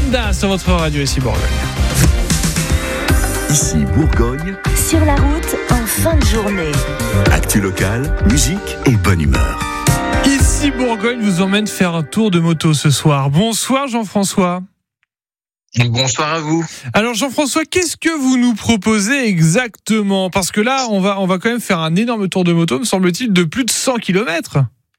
Linda sur votre radio ici Bourgogne. Ici Bourgogne, sur la route en fin de journée. actu locale, musique et bonne humeur. Ici Bourgogne vous emmène faire un tour de moto ce soir. Bonsoir Jean-François. Bonsoir à vous. Alors Jean-François, qu'est-ce que vous nous proposez exactement ? Parce que là, on va quand même faire un énorme tour de moto, me semble-t-il, de plus de 100 km.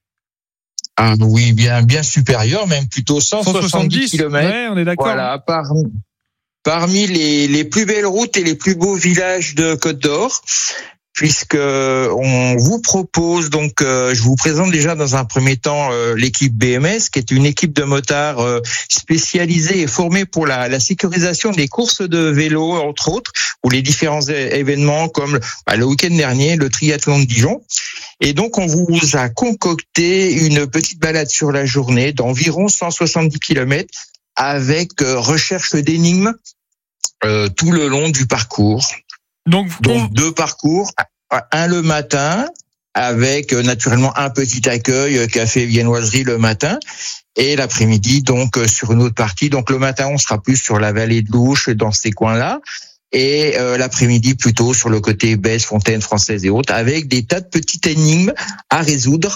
Ah oui, bien supérieur, même plutôt 170 km. Ouais, on est d'accord. Voilà, parmi les plus belles routes et les plus beaux villages de Côte d'Or, puisque on vous propose donc, je vous présente déjà dans un premier temps l'équipe BMS, qui est une équipe de motards spécialisée et formée pour la sécurisation des courses de vélo, entre autres, ou les différents événements comme le week-end dernier, le triathlon de Dijon. Et donc, on vous a concocté une petite balade sur la journée d'environ 170 km avec recherche d'énigmes tout le long du parcours. Donc 2 parcours, un le matin avec naturellement un petit accueil café viennoiserie le matin et l'après-midi donc sur une autre partie. Donc le matin on sera plus sur la vallée de l'Ouche dans ces coins-là et l'après-midi plutôt sur le côté Besse, Fontaine Française et autres avec des tas de petites énigmes à résoudre.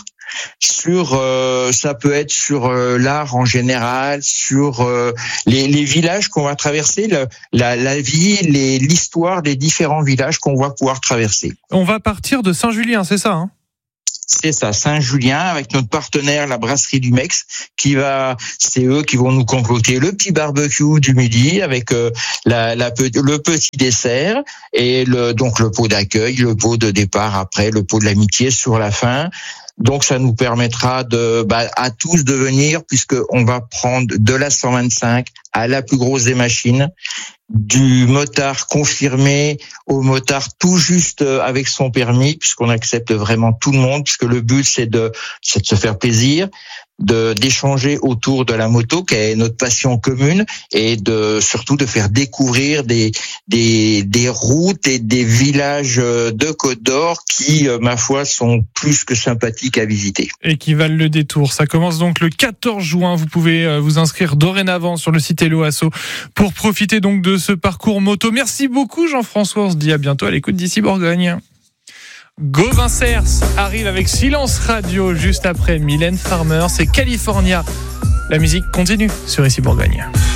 Ça peut être sur l'art en général, sur les villages qu'on va traverser, la vie, l'histoire des différents villages qu'on va pouvoir traverser. On va partir de Saint-Julien, c'est ça C'est ça, Saint-Julien, avec notre partenaire, la brasserie du Mex, c'est eux qui vont nous concocter le petit barbecue du midi avec le petit dessert et donc le pot d'accueil, le pot de départ après, le pot de l'amitié sur la fin. Donc ça nous permettra à tous de venir puisque on va prendre de la 125 à la plus grosse des machines, du motard confirmé au motard tout juste avec son permis puisqu'on accepte vraiment tout le monde puisque le but c'est de se faire plaisir, d'échanger autour de la moto qui est notre passion commune et surtout de faire découvrir des routes et des villages de Côte d'Or qui ma foi sont plus que sympathiques à visiter. Et qui valent le détour. Ça commence donc le 14 juin. Vous pouvez vous inscrire dorénavant sur le site Hello Asso pour profiter donc de ce parcours moto. Merci beaucoup Jean-François. On se dit à bientôt à l'écoute d'ici Bourgogne. Gauvin Cers arrive avec Silence Radio juste après Mylène Farmer. C'est California. La musique continue sur Ici Bourgogne.